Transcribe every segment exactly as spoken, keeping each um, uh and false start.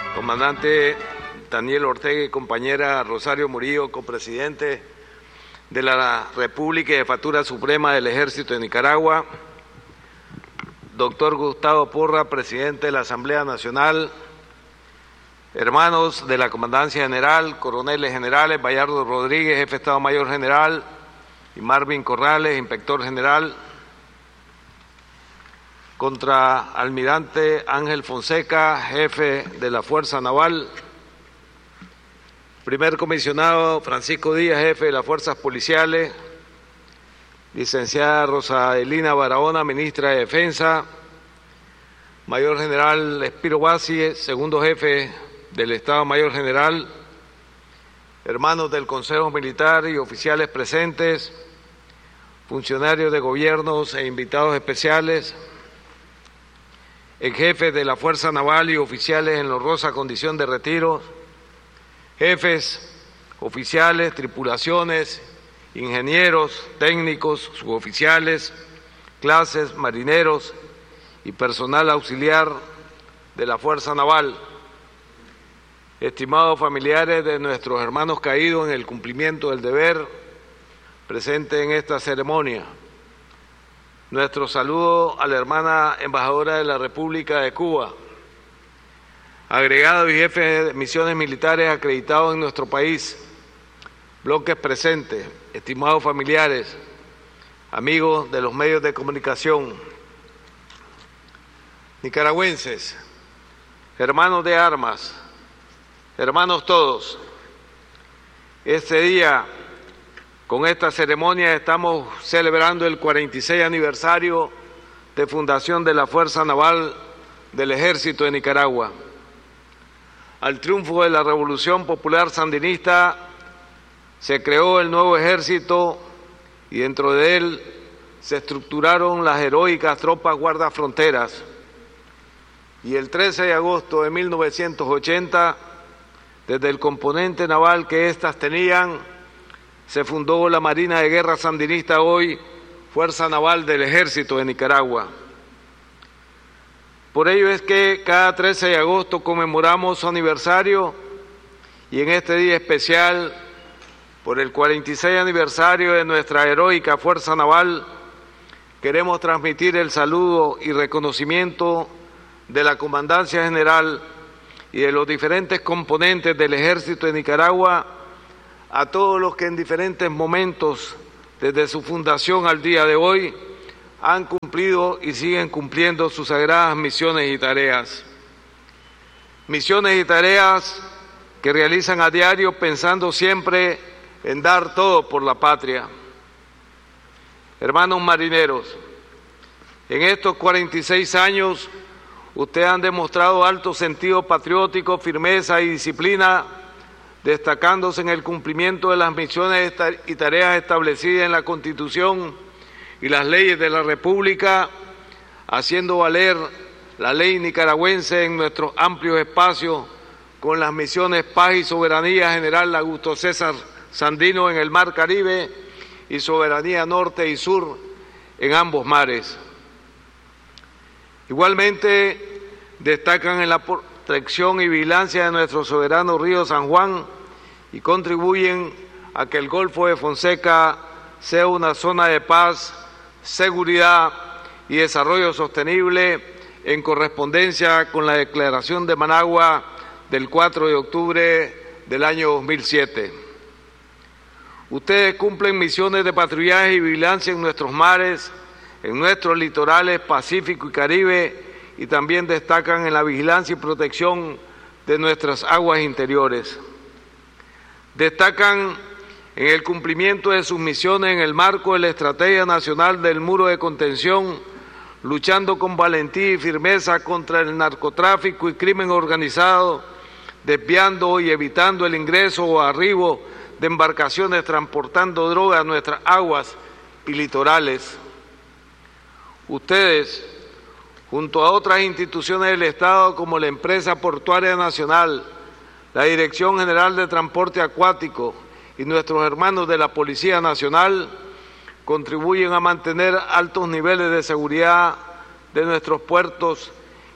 comandante Daniel Ortega y compañera Rosario Murillo, copresidente de la República y Jefatura Suprema del Ejército de Nicaragua, doctor Gustavo Porra, presidente de la Asamblea Nacional, hermanos de la Comandancia General, coroneles generales, Bayardo Rodríguez, jefe de Estado Mayor General, y Marvin Corrales, inspector general, contraalmirante Ángel Fonseca, jefe de la Fuerza Naval, primer comisionado Francisco Díaz, jefe de las Fuerzas Policiales, licenciada Rosalina Barahona, ministra de Defensa, mayor general Espiro Bassi, segundo jefe del Estado Mayor General, hermanos del Consejo Militar y oficiales presentes, funcionarios de gobiernos e invitados especiales, el jefe de la Fuerza Naval y oficiales en la honrosa condición de retiro, jefes, oficiales, tripulaciones, ingenieros, técnicos, suboficiales, clases, marineros y personal auxiliar de la Fuerza Naval, estimados familiares de nuestros hermanos caídos en el cumplimiento del deber, presentes en esta ceremonia. Nuestro saludo a la hermana embajadora de la República de Cuba, agregados y jefes de misiones militares acreditados en nuestro país, bloques presentes, estimados familiares, amigos de los medios de comunicación, nicaragüenses, hermanos de armas, hermanos todos. Este día, con esta ceremonia, estamos celebrando el cuarenta y seis aniversario de fundación de la Fuerza Naval del Ejército de Nicaragua. Al triunfo de la Revolución Popular Sandinista se creó el nuevo ejército y dentro de él se estructuraron las heroicas tropas guardafronteras. Y el trece de agosto de mil novecientos ochenta, desde el componente naval que éstas tenían, se fundó la Marina de Guerra Sandinista, hoy Fuerza Naval del Ejército de Nicaragua. Por ello es que cada trece de agosto conmemoramos su aniversario y en este día especial, por el cuarenta y seis aniversario de nuestra heroica Fuerza Naval, queremos transmitir el saludo y reconocimiento de la Comandancia General y de los diferentes componentes del Ejército de Nicaragua a todos los que en diferentes momentos, desde su fundación al día de hoy, han cumplido y siguen cumpliendo sus sagradas misiones y tareas. Misiones y tareas que realizan a diario pensando siempre en dar todo por la patria. Hermanos marineros, en estos cuarenta y seis años, ustedes han demostrado alto sentido patriótico, firmeza y disciplina, destacándose en el cumplimiento de las misiones y tareas establecidas en la Constitución y las leyes de la República, haciendo valer la ley nicaragüense en nuestros amplios espacios con las misiones Paz y Soberanía General Augusto César Sandino en el Mar Caribe y Soberanía Norte y Sur en ambos mares. Igualmente destacan en la protección y vigilancia de nuestro soberano río San Juan y contribuyen a que el Golfo de Fonseca sea una zona de paz, seguridad y desarrollo sostenible en correspondencia con la Declaración de Managua del cuatro de octubre del año dos mil siete. Ustedes cumplen misiones de patrullaje y vigilancia en nuestros mares, en nuestros litorales Pacífico y Caribe, y también destacan en la vigilancia y protección de nuestras aguas interiores. Destacan en el cumplimiento de sus misiones en el marco de la Estrategia Nacional del Muro de Contención, luchando con valentía y firmeza contra el narcotráfico y crimen organizado, desviando y evitando el ingreso o arribo de embarcaciones transportando droga a nuestras aguas y litorales. Ustedes, junto a otras instituciones del Estado como la Empresa Portuaria Nacional, la Dirección General de Transporte Acuático y nuestros hermanos de la Policía Nacional, contribuyen a mantener altos niveles de seguridad de nuestros puertos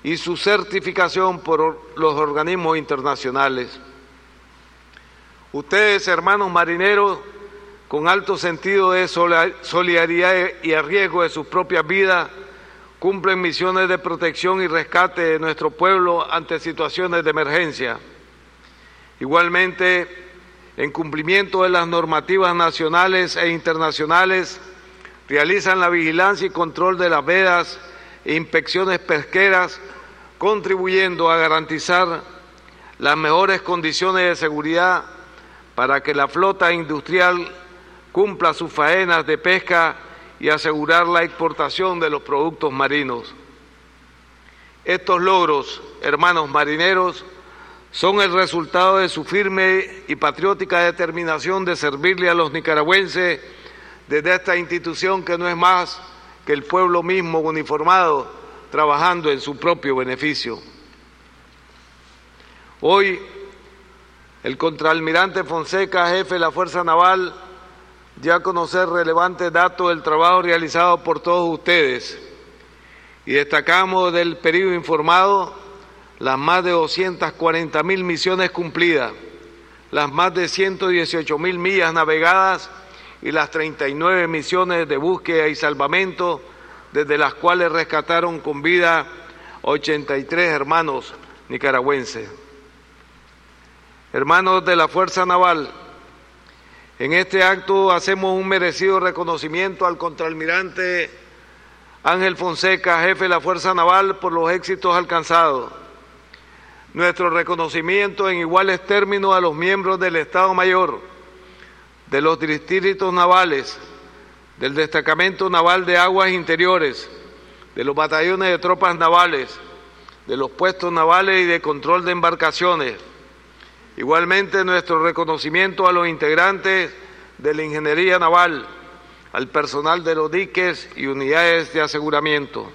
y su certificación por los organismos internacionales. Ustedes, hermanos marineros, con alto sentido de solidaridad y a riesgo de sus propias vidas, cumplen misiones de protección y rescate de nuestro pueblo ante situaciones de emergencia. Igualmente, en cumplimiento de las normativas nacionales e internacionales, realizan la vigilancia y control de las vedas e inspecciones pesqueras, contribuyendo a garantizar las mejores condiciones de seguridad para que la flota industrial cumpla sus faenas de pesca y asegurar la exportación de los productos marinos. Estos logros, hermanos marineros, son el resultado de su firme y patriótica determinación de servirle a los nicaragüenses desde esta institución que no es más que el pueblo mismo uniformado trabajando en su propio beneficio. Hoy, el contraalmirante Fonseca, jefe de la Fuerza Naval, dio a conocer relevantes datos del trabajo realizado por todos ustedes y destacamos del periodo informado las más de doscientas cuarenta mil misiones cumplidas, las más de ciento dieciocho mil millas navegadas y las treinta y nueve misiones de búsqueda y salvamento, desde las cuales rescataron con vida a ochenta y tres hermanos nicaragüenses. Hermanos de la Fuerza Naval, en este acto hacemos un merecido reconocimiento al contraalmirante Ángel Fonseca, jefe de la Fuerza Naval, por los éxitos alcanzados. Nuestro reconocimiento en iguales términos a los miembros del Estado Mayor, de los distritos navales, del Destacamento Naval de Aguas Interiores, de los batallones de tropas navales, de los puestos navales y de control de embarcaciones. Igualmente nuestro reconocimiento a los integrantes de la Ingeniería Naval, al personal de los diques y unidades de aseguramiento.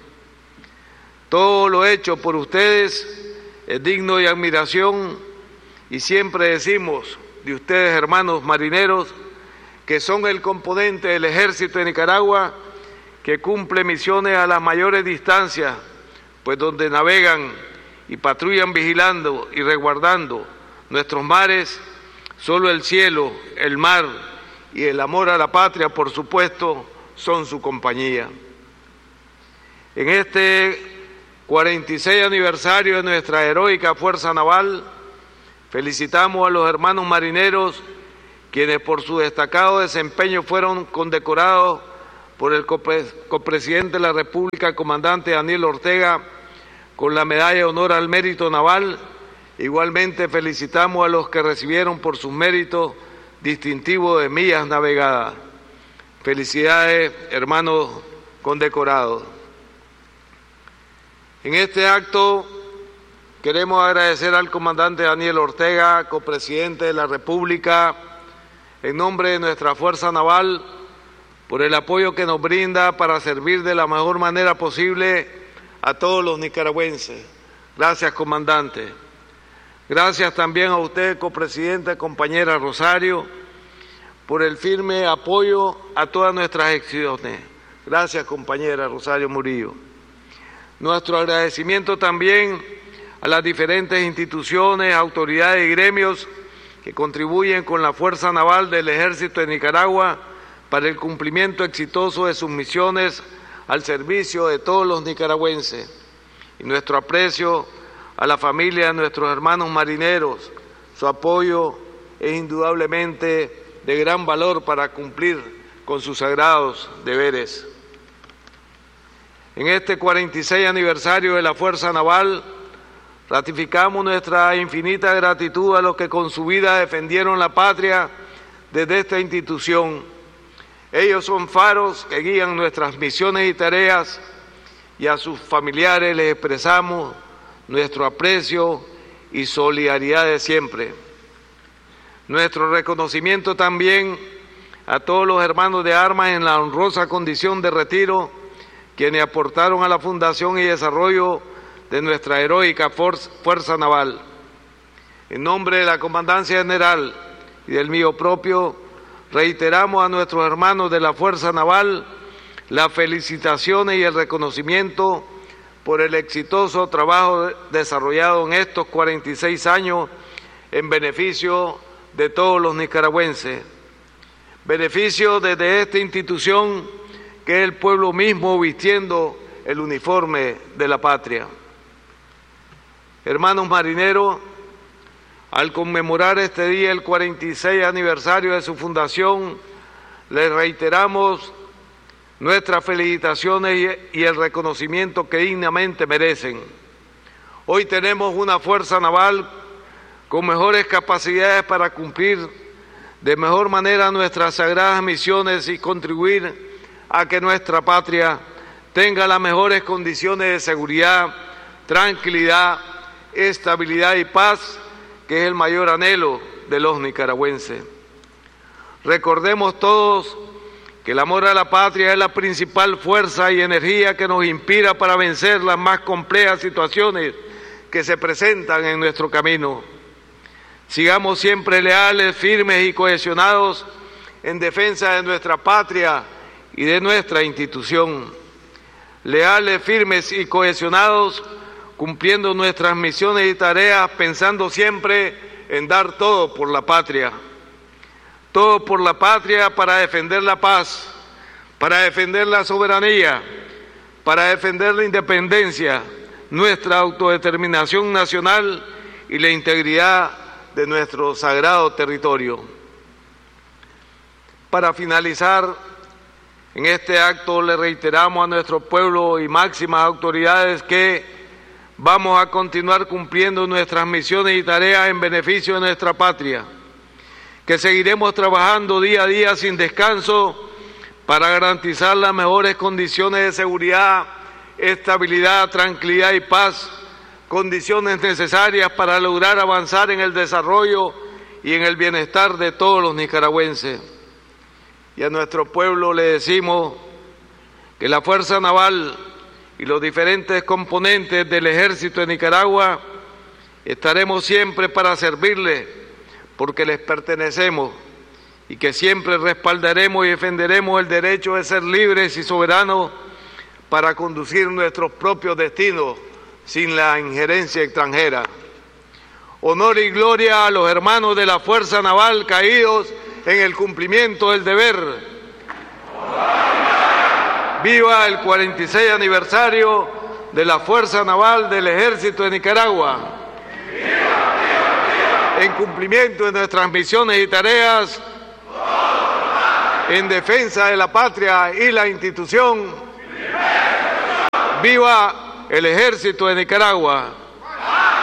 Todo lo hecho por ustedes es digno de admiración y siempre decimos de ustedes, hermanos marineros, que son el componente del Ejército de Nicaragua que cumple misiones a las mayores distancias, pues donde navegan y patrullan vigilando y resguardando nuestros mares, solo el cielo, el mar y el amor a la patria, por supuesto, son su compañía. En este cuarenta y seis aniversario de nuestra heroica Fuerza Naval, felicitamos a los hermanos marineros, quienes por su destacado desempeño fueron condecorados por el copresidente de la República, comandante Daniel Ortega, con la Medalla de Honor al Mérito Naval. Igualmente felicitamos a los que recibieron por sus méritos distintivo de millas navegadas. Felicidades, hermanos condecorados. En este acto queremos agradecer al comandante Daniel Ortega, copresidente de la República, en nombre de nuestra Fuerza Naval, por el apoyo que nos brinda para servir de la mejor manera posible a todos los nicaragüenses. Gracias, comandante. Gracias también a usted, copresidente, compañera Rosario, por el firme apoyo a todas nuestras acciones. Gracias, compañera Rosario Murillo. Nuestro agradecimiento también a las diferentes instituciones, autoridades y gremios que contribuyen con la Fuerza Naval del Ejército de Nicaragua para el cumplimiento exitoso de sus misiones al servicio de todos los nicaragüenses. Y nuestro aprecio a la familia de nuestros hermanos marineros. Su apoyo es indudablemente de gran valor para cumplir con sus sagrados deberes. En este cuarenta y seis aniversario de la Fuerza Naval, ratificamos nuestra infinita gratitud a los que con su vida defendieron la patria desde esta institución. Ellos son faros que guían nuestras misiones y tareas, y a sus familiares les expresamos nuestro aprecio y solidaridad de siempre. Nuestro reconocimiento también a todos los hermanos de armas en la honrosa condición de retiro, quienes aportaron a la fundación y desarrollo de nuestra heroica Fuerza Naval. En nombre de la Comandancia General y del mío propio, reiteramos a nuestros hermanos de la Fuerza Naval las felicitaciones y el reconocimiento por el exitoso trabajo desarrollado en estos cuarenta y seis años en beneficio de todos los nicaragüenses. Beneficio desde esta institución que es el pueblo mismo vistiendo el uniforme de la patria. Hermanos marineros, al conmemorar este día el cuarenta y seis aniversario de su fundación, les reiteramos nuestras felicitaciones y el reconocimiento que dignamente merecen. Hoy tenemos una fuerza naval con mejores capacidades para cumplir de mejor manera nuestras sagradas misiones y contribuir a que nuestra patria tenga las mejores condiciones de seguridad, tranquilidad, estabilidad y paz, que es el mayor anhelo de los nicaragüenses. Recordemos todos que el amor a la patria es la principal fuerza y energía que nos inspira para vencer las más complejas situaciones que se presentan en nuestro camino. Sigamos siempre leales, firmes y cohesionados en defensa de nuestra patria y de nuestra institución. Leales, firmes y cohesionados, cumpliendo nuestras misiones y tareas, pensando siempre en dar todo por la patria. Todo por la patria para defender la paz, para defender la soberanía, para defender la independencia, nuestra autodeterminación nacional y la integridad de nuestro sagrado territorio. Para finalizar, en este acto le reiteramos a nuestro pueblo y máximas autoridades que vamos a continuar cumpliendo nuestras misiones y tareas en beneficio de nuestra patria, que seguiremos trabajando día a día sin descanso para garantizar las mejores condiciones de seguridad, estabilidad, tranquilidad y paz, condiciones necesarias para lograr avanzar en el desarrollo y en el bienestar de todos los nicaragüenses. Y a nuestro pueblo le decimos que la Fuerza Naval y los diferentes componentes del Ejército de Nicaragua estaremos siempre para servirles, porque les pertenecemos, y que siempre respaldaremos y defenderemos el derecho de ser libres y soberanos para conducir nuestros propios destinos sin la injerencia extranjera. Honor y gloria a los hermanos de la Fuerza Naval caídos en el cumplimiento del deber. Viva el cuarenta y seis aniversario de la Fuerza Naval del Ejército de Nicaragua. ¡Viva, viva, viva! En cumplimiento de nuestras misiones y tareas, en defensa de la patria y la institución. ¡Viva el Ejército de Nicaragua!